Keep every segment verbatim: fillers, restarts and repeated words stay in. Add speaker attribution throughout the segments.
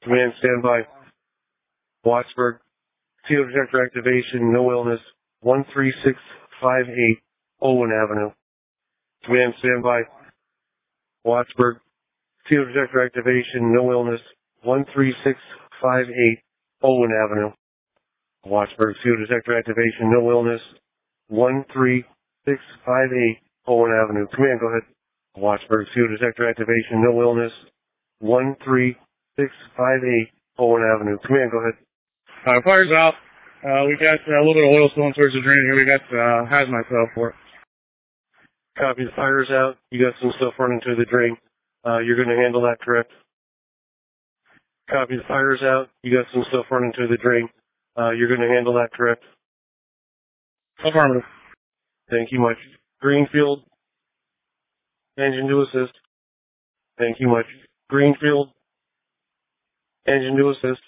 Speaker 1: Command, stand by. Wattsburg. C O detector activation, no illness. one three six five eight Owen Avenue. Command, stand by. Wattsburg. C O detector activation, no illness. one three six five eight Owen Avenue. Wattsburg. C O detector activation, no illness. one three six five eight Owen Avenue. Command, go ahead. Wattsburg. C O detector activation, no illness. one three six five eight Owen Avenue. Command, go ahead.
Speaker 2: Uh, fire's out. Uh, we got uh, a little bit of oil spilling towards the drain here. We got uh, hazmat cell for it.
Speaker 1: Copy. The fire's out. You got some stuff running to the drain. Uh, you're going to handle that, correct? Copy. The fire's out. You got some stuff running to the drain. Uh, you're going to handle that, correct?
Speaker 2: Affirmative.
Speaker 1: Thank you much. Greenfield. Engine to assist. Thank you much. Greenfield. Engine to assist.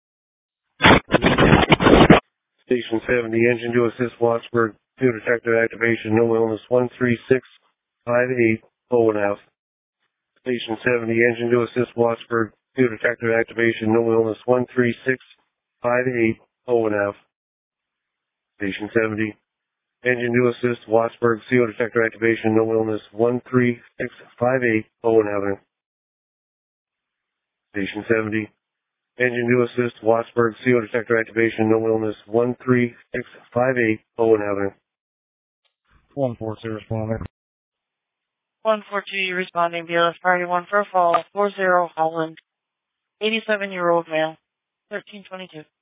Speaker 1: Station seventy, engine to assist Wattsburg. Two detector activation, no illness. one three six five eight Owen Ave. Station seventy, engine to assist Wattsburg. Two detector activation, no illness. one three six five eight Owen Ave. Station seventy, engine to assist Wattsburg. C O detector activation, no illness. one three six five eight Owen Avenue. Station seventy, engine to assist Wattsburg. C O detector activation, no illness. one three six five eight Owen Avenue.
Speaker 2: one four two responding.
Speaker 3: one four two, you responding, B L S Party one for a fall, four zero Holland, eighty-seven-year-old male, thirteen twenty-two.